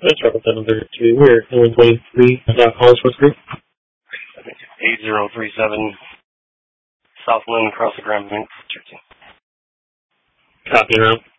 That's right, that number 2. We're in 23 College Sports Group. 8037 Southland, across the Grand Bank. Copy now.